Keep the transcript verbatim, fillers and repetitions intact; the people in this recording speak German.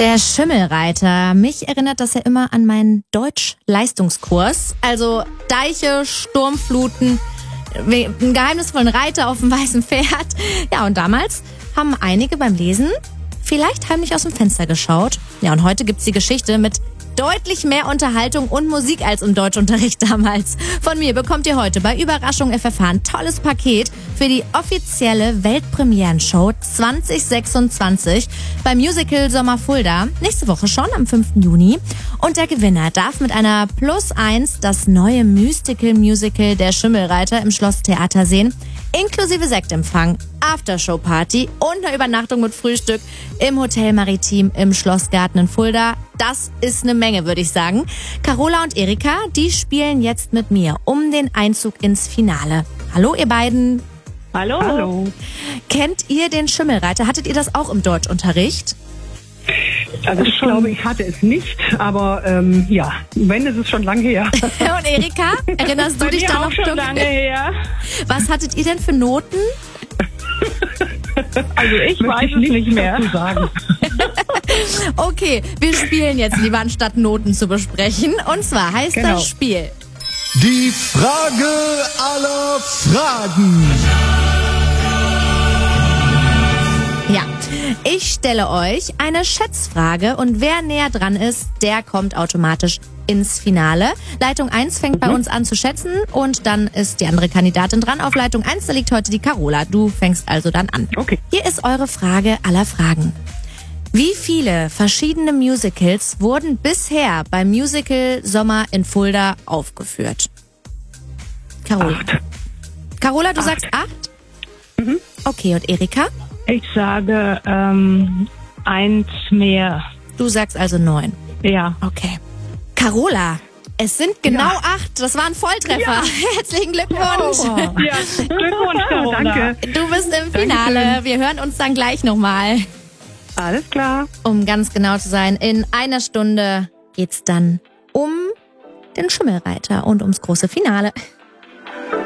Der Schimmelreiter. Mich erinnert das ja immer an meinen Deutsch-Leistungskurs. Also Deiche, Sturmfluten, einen geheimnisvollen Reiter auf dem weißen Pferd. Ja, und damals haben einige beim Lesen vielleicht heimlich aus dem Fenster geschaut. Ja, und heute gibt's die Geschichte mit deutlich mehr Unterhaltung und Musik als im Deutschunterricht damals. Von mir bekommt ihr heute bei Überraschung F F H ein tolles Paket für die offizielle Weltpremieren-Show zwanzig sechsundzwanzig beim Musical Sommer Fulda. Nächste Woche schon, am fünften Juni. Und der Gewinner darf mit einer Plus eins das neue Mystical-Musical Der Schimmelreiter im Schlosstheater sehen, inklusive Sektempfang, Aftershow-Party und eine Übernachtung mit Frühstück im Hotel Maritim im Schlossgarten in Fulda. Das ist eine Menge, würde ich sagen. Carola und Erika, die spielen jetzt mit mir um den Einzug ins Finale. Hallo, ihr beiden. Hallo. Hallo. Kennt ihr den Schimmelreiter? Hattet ihr das auch im Deutschunterricht? Also ich glaube, ich hatte es nicht, aber ähm, ja, wenn, ist es schon lange her. Und Erika, erinnerst du Bei dich mir da auch noch? schon lange her. Was hattet ihr denn für Noten? Also ich Möchte weiß ich es nicht mehr. dazu sagen. Okay, wir spielen jetzt lieber, anstatt Noten zu besprechen. Und zwar heißt Genau. das Spiel: Die Frage aller Fragen. Ja, ich stelle euch eine Schätzfrage und wer näher dran ist, der kommt automatisch ins Finale. Leitung eins fängt bei uns an zu schätzen und dann ist die andere Kandidatin dran. Auf Leitung eins, da liegt heute die Carola. Du fängst also dann an. Okay. Hier ist eure Frage aller Fragen. Wie viele verschiedene Musicals wurden bisher beim Musical Sommer in Fulda aufgeführt? Carola. Acht. Carola, du sagst acht? Mhm. Okay, und Erika? Ich sage ähm, eins mehr. Du sagst also neun. Ja. Okay. Carola, es sind genau Ja. acht. Das war ein Volltreffer. Herzlichen Glückwunsch. Oh. Ja, Glückwunsch, Carola. Danke. Du bist im Finale. Wir hören uns dann gleich nochmal. Alles klar. Um ganz genau zu sein, in einer Stunde geht's dann um den Schimmelreiter und ums große Finale.